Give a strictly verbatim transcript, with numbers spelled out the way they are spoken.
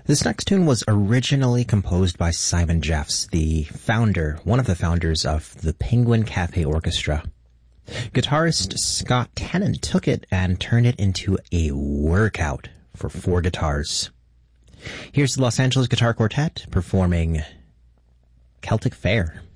This next tune was originally composed by Simon Jeffs, the founder, one of the founders of the Penguin Cafe Orchestra. Guitarist Scott Tennant took it and turned it into a workout for four guitars. Here's the Los Angeles Guitar Quartet performing Celtic Fair.